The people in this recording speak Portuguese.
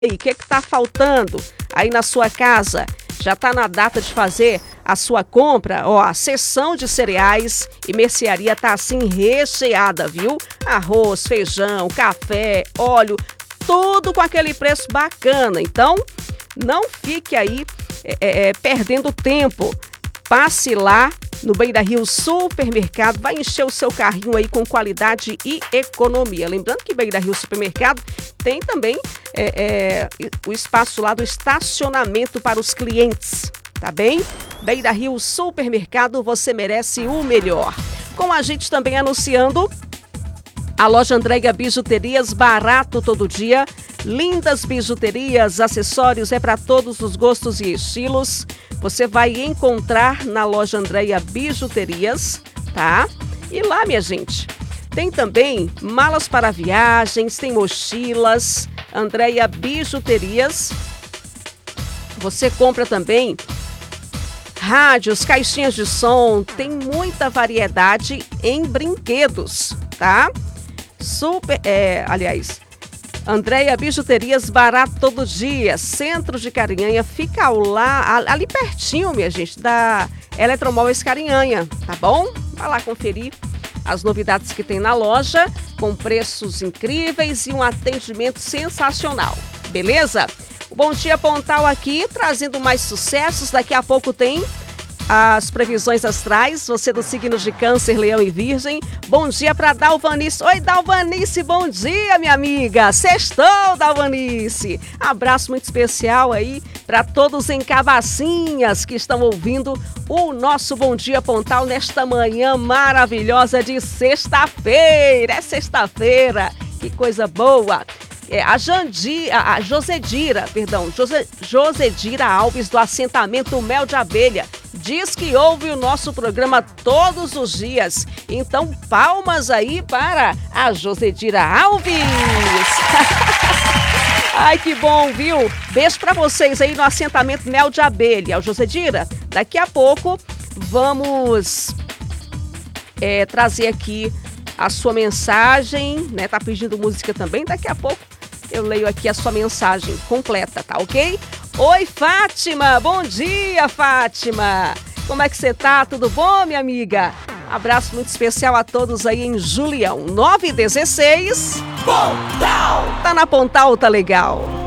E o que está faltando aí na sua casa? Já está na data de fazer a sua compra? Ó, a seção de cereais e mercearia tá assim recheada, viu? Arroz, feijão, café, óleo, tudo com aquele preço bacana. Então, não fique aí perdendo tempo. Passe lá no Beira Rio Supermercado, vai encher o seu carrinho aí com qualidade e economia. Lembrando que Beira Rio Supermercado tem também o espaço lá do estacionamento para os clientes, tá bem? Beira Rio Supermercado, você merece o melhor. Com a gente também anunciando a loja Andréia Bijuterias, barato todo dia. Lindas bijuterias, acessórios, é para todos os gostos e estilos. Você vai encontrar na loja Andréia Bijuterias, tá? E lá, minha gente, tem também malas para viagens, tem mochilas, Andréia Bijuterias. Você compra também rádios, caixinhas de som, tem muita variedade em brinquedos, tá? Andréia Bijuterias, barato todo dia, Centro de Carinhanha, fica ali pertinho, minha gente, da Eletromóveis Carinhanha, tá bom? Vai lá conferir as novidades que tem na loja, com preços incríveis e um atendimento sensacional, beleza? O Bom Dia Pontal aqui, trazendo mais sucessos, daqui a pouco tem as previsões astrais, você do signo de Câncer, Leão e Virgem. Bom dia para Dalvanice. Oi, Dalvanice, bom dia, minha amiga. Sextou, Dalvanice. Abraço muito especial aí para todos em Cabacinhas que estão ouvindo o nosso Bom Dia Pontal nesta manhã maravilhosa de sexta-feira. É sexta-feira, que coisa boa. Josedira Alves, do assentamento Mel de Abelha, diz que ouve o nosso programa todos os dias. Então, palmas aí para a Josedira Alves. Ai, que bom, viu? Beijo para vocês aí no assentamento Mel de Abelha. Josedira, daqui a pouco vamos trazer aqui a sua mensagem, né? Tá pedindo música também, daqui a pouco eu leio aqui a sua mensagem completa, tá ok? Oi, Fátima! Bom dia, Fátima! Como é que você tá? Tudo bom, minha amiga? Abraço muito especial a todos aí em Julião, 916. Pontal! Tá na Pontal, tá legal.